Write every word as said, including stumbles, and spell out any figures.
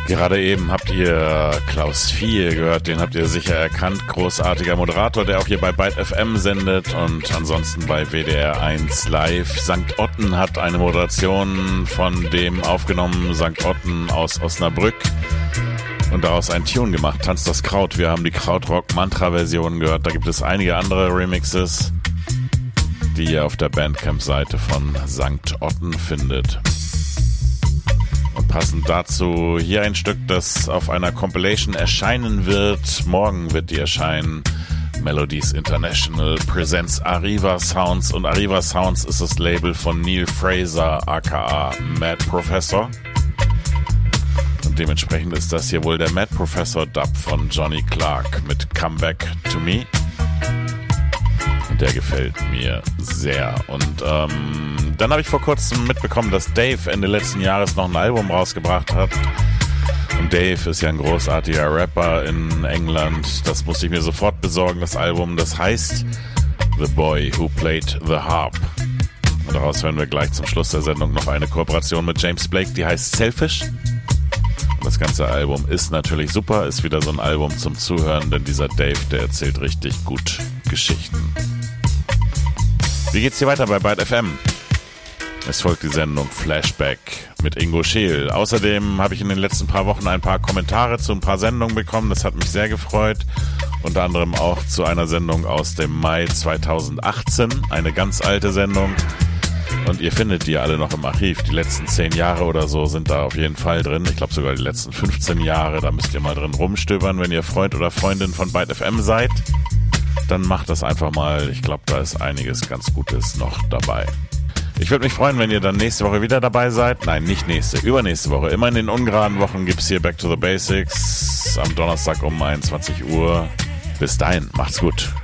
Gerade eben habt ihr Klaus Vieh gehört, den habt ihr sicher erkannt. Großartiger Moderator, der auch hier bei Byte F M sendet und ansonsten bei W D R eins Live. Sankt Otten hat eine Moderation von dem aufgenommen, Sankt Otten aus Osnabrück. Und daraus einen Tune gemacht, Tanzt das Kraut. Wir haben die Krautrock-Mantra-Version gehört. Da gibt es einige andere Remixes, die ihr auf der Bandcamp-Seite von Sankt Otten findet. Und passend dazu hier ein Stück, das auf einer Compilation erscheinen wird. Morgen wird die erscheinen. Melodies International presents Arriva Sounds. Und Arriva Sounds ist das Label von Neil Fraser, aka Mad Professor. Und dementsprechend ist das hier wohl der Mad Professor Dub von Johnny Clark mit Come Back to Me. Und der gefällt mir sehr. Und ähm, dann habe ich vor kurzem mitbekommen, dass Dave Ende letzten Jahres noch ein Album rausgebracht hat. Und Dave ist ja ein großartiger Rapper in England. Das musste ich mir sofort besorgen, das Album. Das heißt The Boy Who Played the Harp. Und daraus hören wir gleich zum Schluss der Sendung noch eine Kooperation mit James Blake, die heißt Selfish. Das ganze Album ist natürlich super, ist wieder so ein Album zum Zuhören, denn dieser Dave, der erzählt richtig gut Geschichten. Wie geht's hier weiter bei Byte F M? Es folgt die Sendung Flashback mit Ingo Scheel. Außerdem habe ich in den letzten paar Wochen ein paar Kommentare zu ein paar Sendungen bekommen, das hat mich sehr gefreut. Unter anderem auch zu einer Sendung aus dem Mai zweitausendachtzehn, eine ganz alte Sendung. Und ihr findet die alle noch im Archiv. Die letzten zehn Jahre oder so sind da auf jeden Fall drin. Ich glaube sogar die letzten fünfzehn Jahre. Da müsst ihr mal drin rumstöbern, wenn ihr Freund oder Freundin von Byte F M seid. Dann macht das einfach mal. Ich glaube, da ist einiges ganz Gutes noch dabei. Ich würde mich freuen, wenn ihr dann nächste Woche wieder dabei seid. Nein, nicht nächste, übernächste Woche. Immer in den ungeraden Wochen gibt es hier Back to the Basics. Am Donnerstag um einundzwanzig Uhr. Bis dahin, macht's gut.